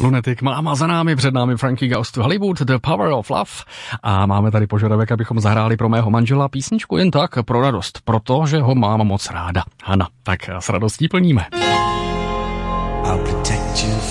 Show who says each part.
Speaker 1: Lunatic máma za námi, před námi Frankie Goes to Hollywood, The Power of Love. A máme tady požadavek, abychom zahráli pro mého manžela písničku jen tak pro radost, protože ho mám moc ráda. Hana, tak s radostí plníme.
Speaker 2: I'll protect you